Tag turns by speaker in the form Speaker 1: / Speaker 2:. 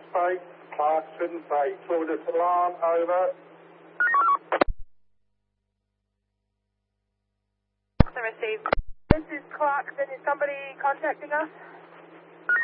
Speaker 1: Base, Clarkson Bay. Tortoise alarm, over.
Speaker 2: Received. This is Clarkson. Is somebody contacting us?